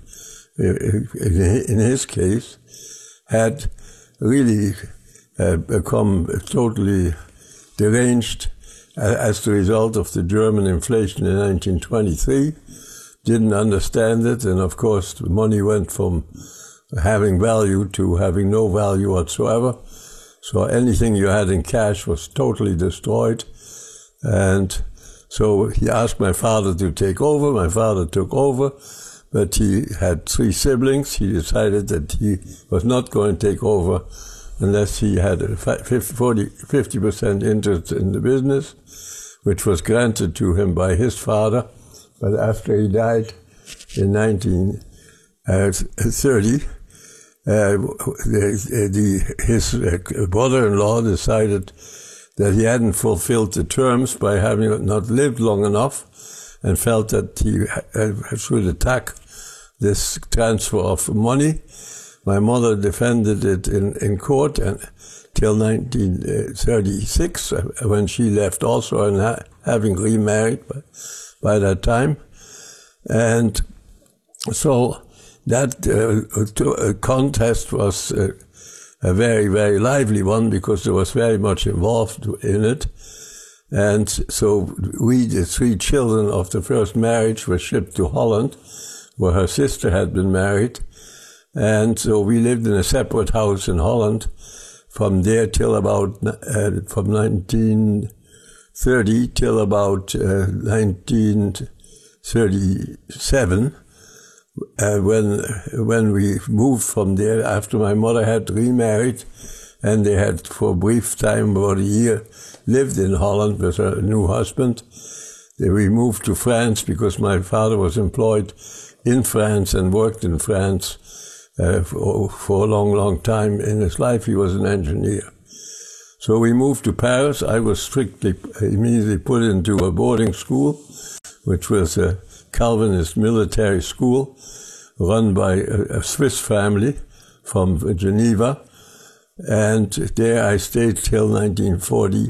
in his case, had really become totally deranged as the result of the German inflation in 1923, didn't understand it, and of course the money went from having value to having no value whatsoever. So anything you had in cash was totally destroyed. And so he asked my father to take over. My father took over, but he had 3 siblings. He decided that he was not going to take over unless he had a 50% interest in the business, which was granted to him by his father. But after he died in 1930, his brother-in-law decided that he hadn't fulfilled the terms by having not lived long enough, and felt that he should attack this transfer of money. My mother defended it in court till 1936, when she left also, and having remarried by that time. And so that contest was a very, very lively one, because there was very much involved in it. And so we, the 3 children of the first marriage, were shipped to Holland, where her sister had been married. And so we lived in a separate house in Holland from there till about, from 1930 till about 1937. When we moved from there, after my mother had remarried, and they had for a brief time, about a year, lived in Holland with her new husband. We moved to France because my father was employed in France and worked in France for a long, long time. In his life, he was an engineer. So we moved to Paris. I was immediately put into a boarding school, which was a Calvinist military school run by a Swiss family from Geneva. And there I stayed till 1940,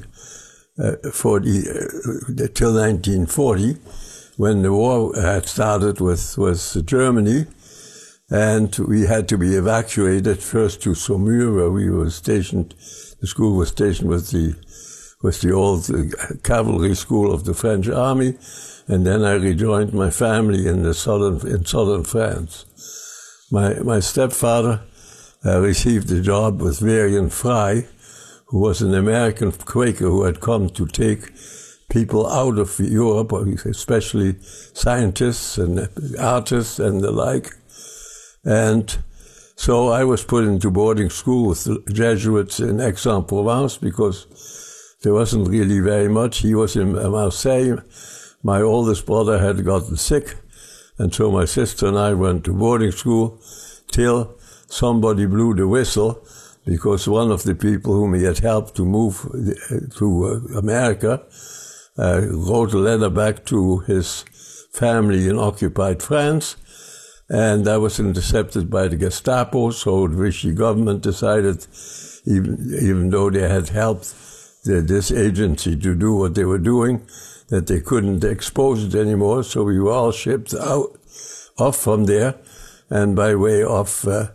when the war had started with Germany, and we had to be evacuated first to Saumur, where we were stationed. The school was stationed with the old cavalry school of the French army, and then I rejoined my family in southern France. My stepfather received a job with Varian Fry, who was an American Quaker who had come to take people out of Europe, especially scientists and artists and the like. And so I was put into boarding school with the Jesuits in Aix-en-Provence, because there wasn't really very much. He was in Marseille. My oldest brother had gotten sick, and so my sister and I went to boarding school till somebody blew the whistle, because one of the people whom he had helped to move to America wrote a letter back to his family in occupied France, and that was intercepted by the Gestapo. So the Vichy government decided, even though they had helped this agency to do what they were doing, that they couldn't expose it anymore, so we were all shipped off from there, and by way of a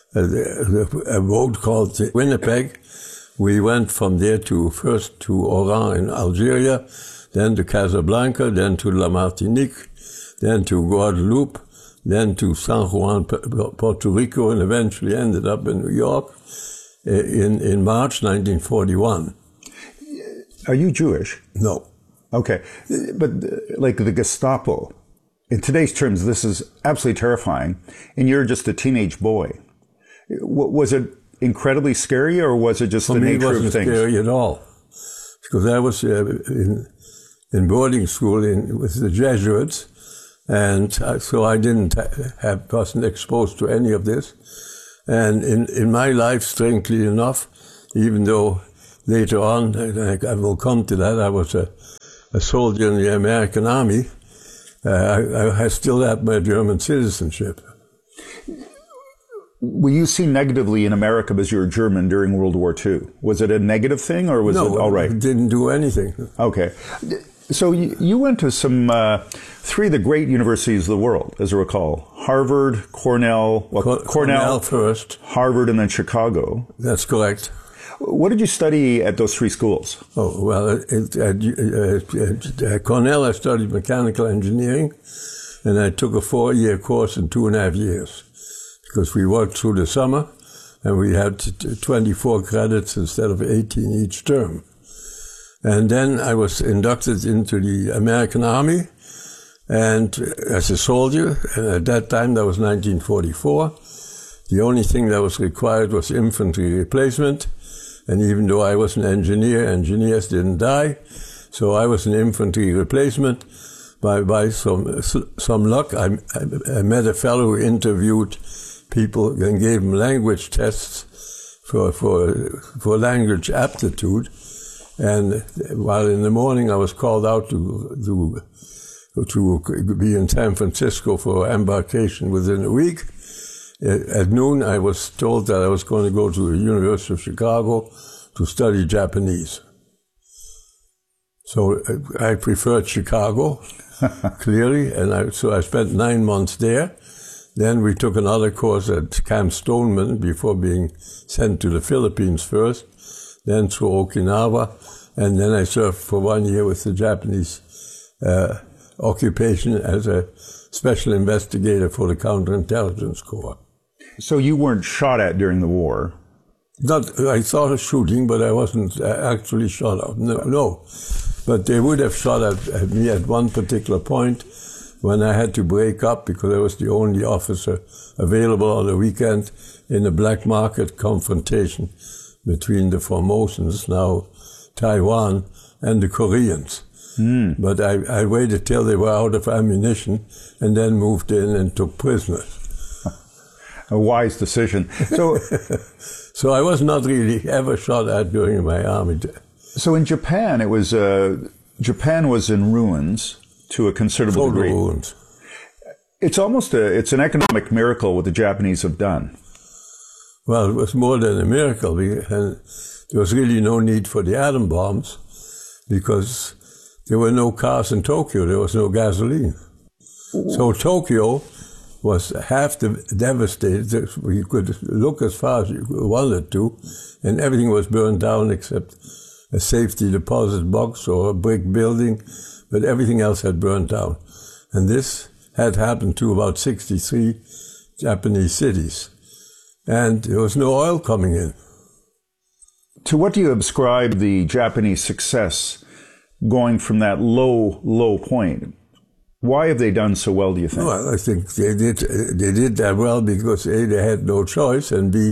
boat called Winnipeg, we went from there first to Oran in Algeria, then to Casablanca, then to La Martinique, then to Guadeloupe, then to San Juan, Puerto Rico, and eventually ended up in New York in March 1941. Are you Jewish? No. Okay. But like the Gestapo, in today's terms, this is absolutely terrifying, and you're just a teenage boy. Was it incredibly scary, or was it just the nature of things? For me, it wasn't scary at all, because I was in boarding school with the Jesuits, and so I wasn't exposed to any of this. And in my life, strangely enough, even though later on, I will come to that, I was a soldier in the American Army, I still had my German citizenship. Were you seen negatively in America because you were German during World War II? Was it a negative thing, or was it all right? No, it didn't do anything. Okay. So you went to some three of the great universities of the world, as I recall. Harvard, Cornell. Cornell first. Harvard, and then Chicago. That's correct. What did you study at those three schools? Oh, well, at Cornell I studied mechanical engineering, and I took a 4-year course in 2.5 years, because we worked through the summer, and we had 24 credits instead of 18 each term. And then I was inducted into the American Army, and as a soldier, and at that time, that was 1944, the only thing that was required was infantry replacement. And even though I was an engineer, engineers didn't die, so I was an infantry replacement. By some luck, I met a fellow who interviewed people and gave them language tests for language aptitude. And while in the morning I was called out to be in San Francisco for embarkation within a week, at noon I was told that I was going to go to the University of Chicago to study Japanese. So I preferred Chicago, clearly, and so I spent 9 months there. Then we took another course at Camp Stoneman before being sent to the Philippines first, then to Okinawa, and then I served for 1 year with the Japanese occupation as a special investigator for the Counterintelligence Corps. So you weren't shot at during the war? I thought of shooting, but I wasn't actually shot at. No. But they would have shot at me at one particular point when I had to break up because I was the only officer available on the weekend in a black market confrontation between the Formosans, now Taiwan, and the Koreans. But I waited till they were out of ammunition and then moved in and took prisoners. A wise decision. So, so I was not really ever shot at during my army. So in Japan, Japan was in ruins to a considerable degree. Ruins. It's almost it's an economic miracle what the Japanese have done. Well, it was more than a miracle, and there was really no need for the atom bombs because there were no cars in Tokyo. There was no gasoline. So Tokyo was half devastated. You could look as far as you wanted to, and everything was burned down except a safety deposit box or a brick building, but everything else had burned down. And this had happened to about 63 Japanese cities. And there was no oil coming in. To what do you ascribe the Japanese success going from that low point? Why have they done so well, do you think? Well, I think they did that well because A, they had no choice, and B,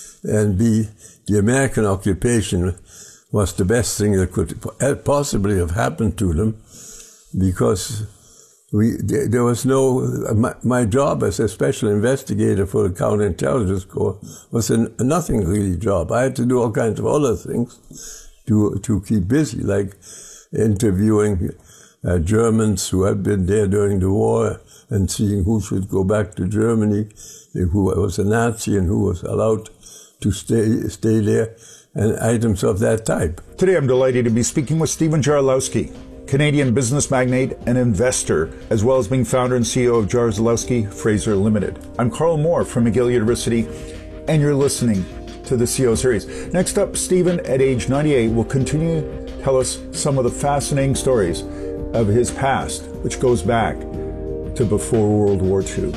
the American occupation was the best thing that could possibly have happened to them because there was my job as a special investigator for the Counterintelligence Corps was a nothing really job. I had to do all kinds of other things to keep busy, like interviewing Germans who had been there during the war and seeing who should go back to Germany, who was a Nazi and who was allowed to stay there, and items of that type. Today I'm delighted to be speaking with Stephen Jarlowski, Canadian business magnate and investor, as well as being founder and CEO of Jarlowski Fraser Limited. I'm Carl Moore from McGill University, and you're listening to the CEO series. Next up, Stephen, at age 98, will continue to tell us some of the fascinating stories of his past, which goes back to before World War II.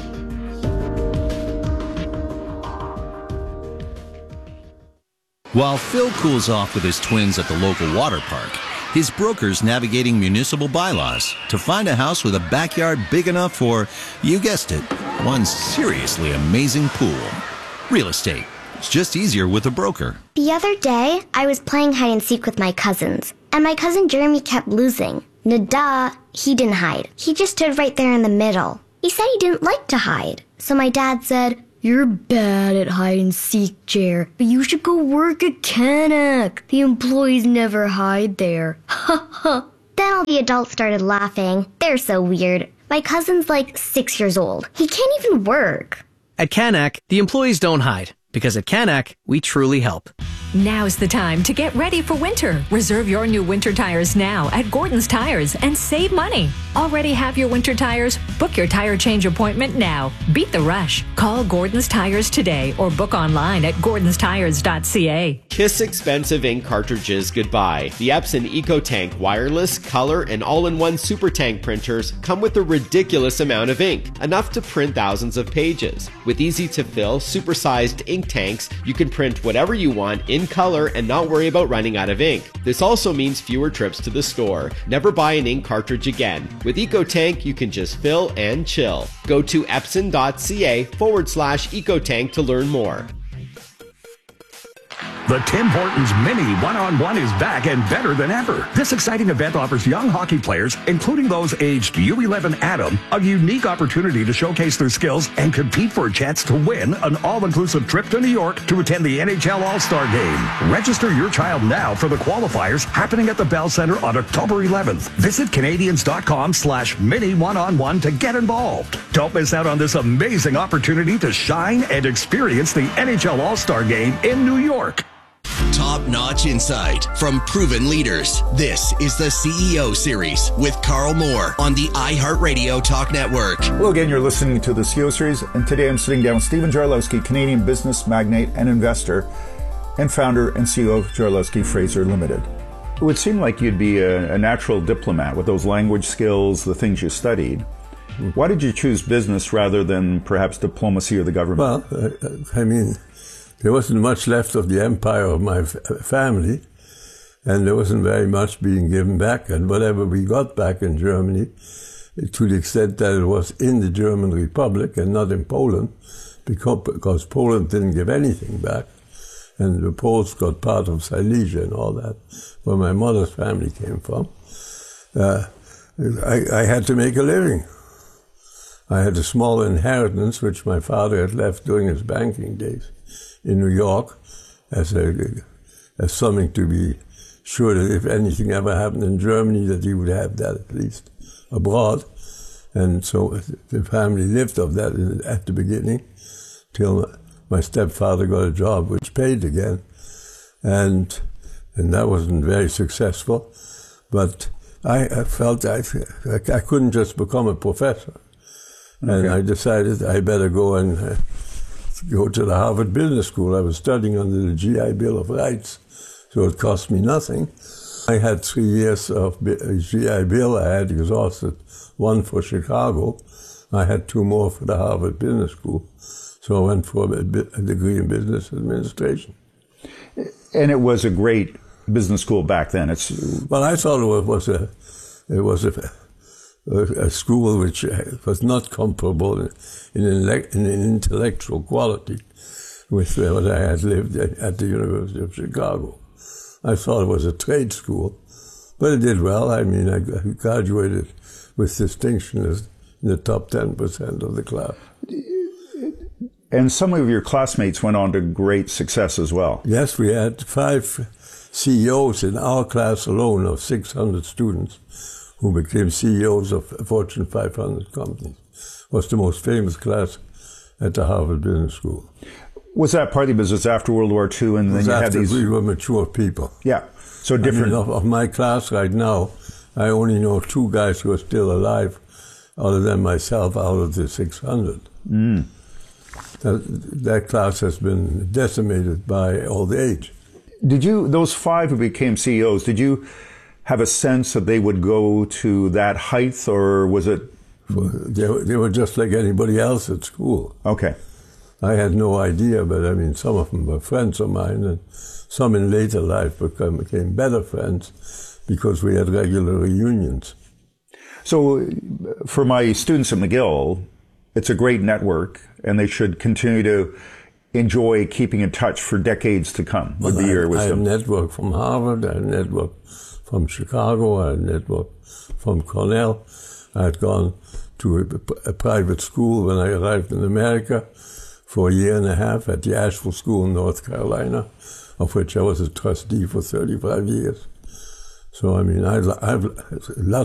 While Phil cools off with his twins at the local water park, his broker's navigating municipal bylaws to find a house with a backyard big enough for, you guessed it, one seriously amazing pool. Real estate. It's just easier with a broker. The other day, I was playing hide and seek with my cousins, and my cousin Jeremy kept losing. Nada, he didn't hide. He just stood right there in the middle. He said he didn't like to hide. So my dad said, "You're bad at hide and seek, Jer, but you should go work at Canac. The employees never hide there." Ha ha. Then all the adults started laughing. They're so weird. My cousin's like 6 years old. He can't even work. At Canac, the employees don't hide, because at Canac, we truly help. Now's the time to get ready for winter. Reserve your new winter tires now at Gordon's Tires and save money. Already have your winter tires? Book your tire change appointment now. Beat the rush. Call Gordon's Tires today or book online at gordonstires.ca. Kiss expensive ink cartridges goodbye. The Epson EcoTank wireless, color, and all-in-one super tank printers come with a ridiculous amount of ink, enough to print thousands of pages. With easy-to-fill, super-sized ink tanks, you can print whatever you want in color and not worry about running out of ink. This also means fewer trips to the store. Never buy an ink cartridge again. With EcoTank, you can just fill and chill. Go to epson.ca/EcoTank to learn more. The Tim Hortons Mini One-on-One is back and better than ever. This exciting event offers young hockey players, including those aged U11 Adam, a unique opportunity to showcase their skills and compete for a chance to win an all-inclusive trip to New York to attend the NHL All-Star Game. Register your child now for the qualifiers happening at the Bell Center on October 11th. Visit Canadians.com/Mini One-on-One to get involved. Don't miss out on this amazing opportunity to shine and experience the NHL All-Star Game in New York. Top-notch insight from proven leaders. This is the CEO Series with Carl Moore on the iHeartRadio Talk Network. Hello again, you're listening to the CEO Series, and today I'm sitting down with Stephen Jarlowski, Canadian business magnate and investor, and founder and CEO of Jarlowski Fraser Limited. It would seem like you'd be a natural diplomat with those language skills, the things you studied. Why did you choose business rather than perhaps diplomacy or the government? Well, there wasn't much left of the empire of my family, and there wasn't very much being given back. And whatever we got back in Germany, to the extent that it was in the German Republic and not in Poland, because Poland didn't give anything back, and the Poles got part of Silesia and all that, where my mother's family came from. I had to make a living. I had a small inheritance which my father had left during his banking days in New York as something to be sure that if anything ever happened in Germany, that he would have that at least abroad. And so the family lived off that at the beginning till my stepfather got a job which paid again. And that wasn't very successful. But I felt I couldn't just become a professor. And I decided I better go and go to the Harvard Business School. I was studying under the GI Bill of Rights, so it cost me nothing. I had 3 years of GI Bill. I had exhausted one for Chicago. I had 2 more for the Harvard Business School. So I went for a degree in business administration. And it was a great business school back then. Well, I thought it was a school which was not comparable in intellectual quality with what I had lived at the University of Chicago. I thought it was a trade school, but it did well. I mean, I graduated with distinction as in the top 10% of the class. And some of your classmates went on to great success as well. Yes, we had 5 CEOs in our class alone of 600 students who became CEOs of Fortune 500 companies. It was the most famous class at the Harvard Business School. Was that partly because it's after World War II and then you had these... we were mature people. Yeah, so different... I mean, of my class right now, I only know 2 guys who are still alive, other than myself, out of the 600. Mm. That class has been decimated by old age. Did you, those 5 who became CEOs, did you have a sense that they would go to that height, or was it... They were just like anybody else at school. Okay. I had no idea, but I mean, some of them were friends of mine, and some in later life became better friends because we had regular reunions. So for my students at McGill, it's a great network, and they should continue to enjoy keeping in touch for decades to come, would be your wisdom. I had a network from Harvard, I had a network from Chicago, I had a network from Cornell. I had gone to a private school when I arrived in America for a year and a half at the Asheville School in North Carolina, of which I was a trustee for 35 years. So, I mean, I've lots